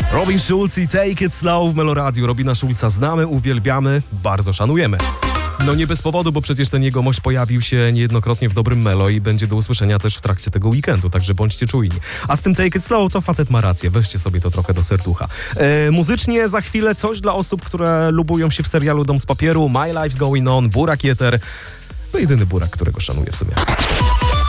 Robin Schulz i Take It Slow w Meloradiu. Robina Schulza znamy, uwielbiamy, bardzo szanujemy. No nie bez powodu, bo przecież ten jegomość pojawił się niejednokrotnie w Dobrym Melo i będzie do usłyszenia też w trakcie tego weekendu, także bądźcie czujni. A z tym Take It Slow to facet ma rację, weźcie sobie to trochę do serducha. Muzycznie za chwilę coś dla osób, które lubują się w serialu Dom z papieru, My Life's Going On, Burak Jeter. To jedyny Burak, którego szanuję w sumie.